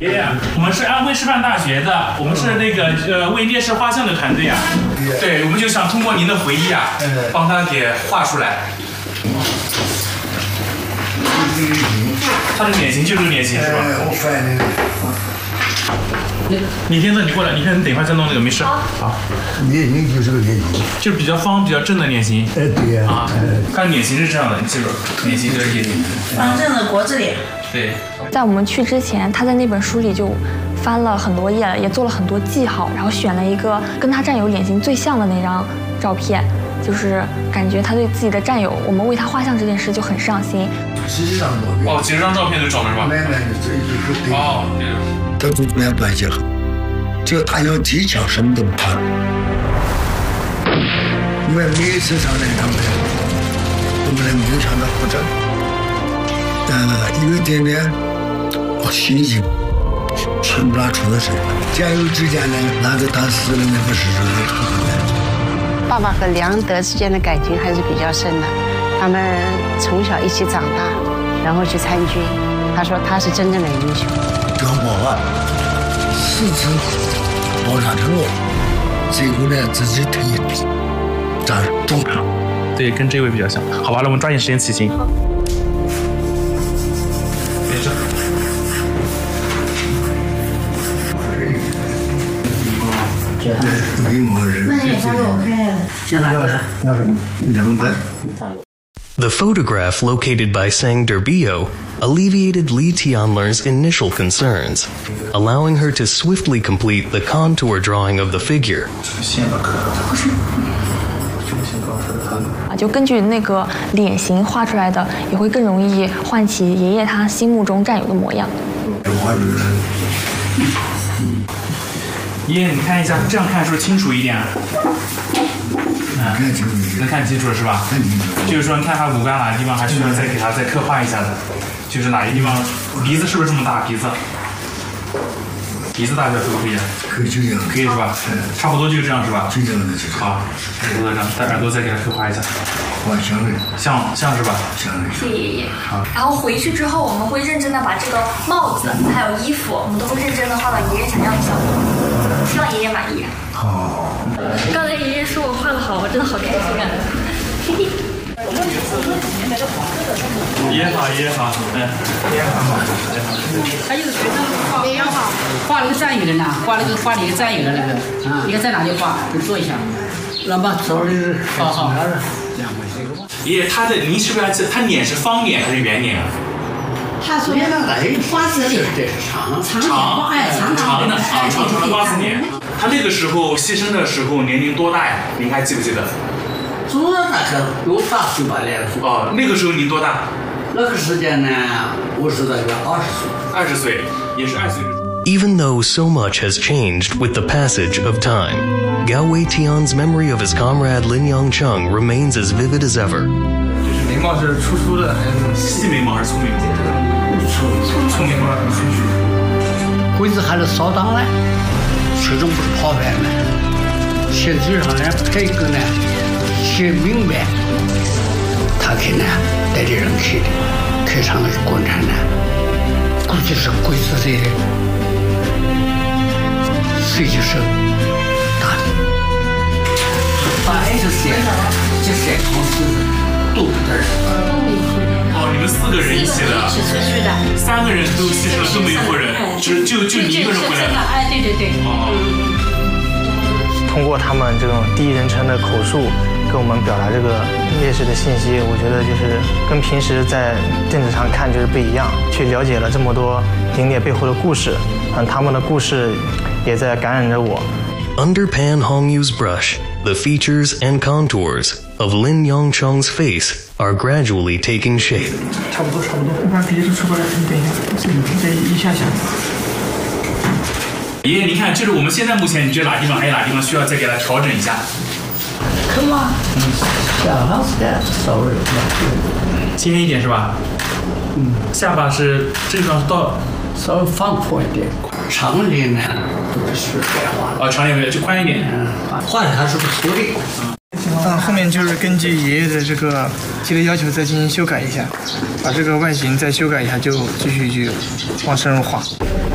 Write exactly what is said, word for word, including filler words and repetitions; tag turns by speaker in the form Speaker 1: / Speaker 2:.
Speaker 1: 爷爷，我们是安徽师范大学的，我们是那个呃为烈士画像的团队啊。对，我们就想通过您的回忆啊，帮他给画出来。他的脸型就是脸型是吧？我翻那个。你现在你过来，你看你等一会儿再弄那个没事。好。
Speaker 2: 脸型就是个脸型，
Speaker 1: 就是比较方、比较正的脸型。
Speaker 2: 哎，对呀。
Speaker 1: 啊，看脸型是这样的，你记住，脸型就是脸型。
Speaker 3: 方正的国字脸。
Speaker 1: 对。
Speaker 4: 在我们去之前，他在那本书里就翻了很多页，也做了很多记号，然后选了一个跟他战友脸型最像的那张照片。就是感觉他对自己的战友，我们为他画像这件事就很上心。
Speaker 2: 几十张照片。
Speaker 1: 哦，几十张照片都找了是吧？
Speaker 2: 慢慢的，这就对。
Speaker 1: 哦，对。
Speaker 2: 他跟我们关系好，只要他有技巧，什么都不怕。因为每次上来他们，我们的名场的合照，呃，有一点点哦心情，全部拿出了身。战友之间呢，那个他死了那个事情也特别。
Speaker 5: 爸爸和梁德之间的感情还是比较深的，他们从小一起长大，然后去参军。他说他是真正的英雄。
Speaker 2: 这个我啊，四次爆炸之后，最后呢自己退役，站中场。
Speaker 1: 对，跟这位比较像。好吧，那我们抓紧时间起行。没事。
Speaker 6: The photograph located by Sang Derbio alleviated Li Tianler's initial concerns, allowing her to swiftly complete the contour drawing of the figure.
Speaker 4: 啊，就根据那个脸型画出来的，也会更容易唤起爷爷他心目中战友的模样。
Speaker 1: 爷爷，你看一下，这样看是不是清楚一点？嗯，能看清楚了是吧？就是说，你看他五官哪个地方还需要再给他再刻画一下的，就是哪个地方鼻子是不是这么大？鼻子，鼻子大小可不可以？
Speaker 2: 可以就这样，
Speaker 1: 可以是吧？差不多就这样是吧？
Speaker 2: 就这样的就是。
Speaker 1: 好，差不多这样，在耳朵再给他刻画一下。
Speaker 2: 画像的。
Speaker 1: 像像是吧？
Speaker 2: 像的。
Speaker 7: 谢谢爷爷。好。然后回去之后，我们会认真的把这个帽子还有衣服，我们都会认真的画到爷爷想要的效果，希望爷爷满意。
Speaker 2: 好。
Speaker 7: 刚才爷爷说我画得好，我真的好开心啊！
Speaker 1: 爷好，爷好，嗯，爷好，
Speaker 8: 他就是学生画，也好，画了个战友的呢，画了个画了一个战友的那个，啊，你看在哪里画？给做一下。那么手里好好。
Speaker 1: 爷爷，他的您是不是还记得他脸是方脸还是圆脸啊？
Speaker 8: 他说瓜子脸，长长长哎长
Speaker 1: 长的啊，长长的瓜子脸。他那个时候牺牲的时候年龄多大呀？您还记不记得？
Speaker 8: 主要大概有大岁吧，两岁。
Speaker 1: 哦，那个时候您多大？
Speaker 8: 那个时间呢，我是大概二十岁。
Speaker 1: 二十岁，也是二十岁。
Speaker 6: Even though so much has changed with the passage of time, Gao Weitian's memory of his comrade Lin Yangcheng remains as vivid as ever.
Speaker 9: 就是眉毛是粗粗的，还是
Speaker 1: 细眉毛还是粗眉毛？
Speaker 9: 粗粗眉毛，粗须。
Speaker 8: 鬼子喊的扫荡呢，始终不是跑派呢。实际上呢，这个呢，写明白，他可能带着人去的，开上了共产党，估计是鬼子的，谁就是打的。本来是写，就写同事杜的人。
Speaker 1: 哦，你们四个人一起的，
Speaker 7: 是出去的，
Speaker 1: 三个人都牺牲了，都没有活人，只就就你一个人回来了。
Speaker 7: 哎，对对对。
Speaker 1: 哦。
Speaker 10: 通过他们这种第一人称的口述，跟我们表达这个烈士的信息，我觉得就是跟平时在电视上看就是不一样，去了解了这么多英烈背后的故事，嗯，他们的故事也在感染着我。
Speaker 6: Under Pan Hongyu's brush, the features and contours of Lin Yangcheng's face are gradually taking shape.
Speaker 9: 差不多，差不多，我把鼻子出过来，你等一下，再一下下。
Speaker 1: 爷爷，您看，就是我们现在目前，你觉得哪地方还有哪地方需要再给它调整一下？
Speaker 8: 可吗？嗯，下巴是的，稍微
Speaker 1: 尖一点是吧？嗯，下巴是这地方是到
Speaker 8: 稍微放阔一点，长脸呢都是变化的。
Speaker 1: 哦，长脸就宽一点。
Speaker 8: 嗯，画的还是不错的。
Speaker 9: 嗯。嗯，后面就是根据爷爷的这个提的要求再进行修改一下，把这个外形再修改一下，就继续去往深入画。